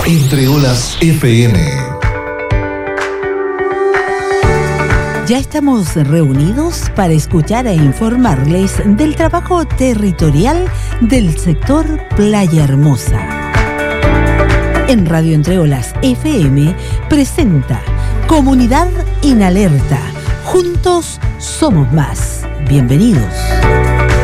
Entre Olas FM. Ya estamos reunidos para escuchar e informarles del trabajo territorial del sector Playa Hermosa. En Radio Entre Olas FM presenta Comunidad en Alerta. Juntos somos más. Bienvenidos.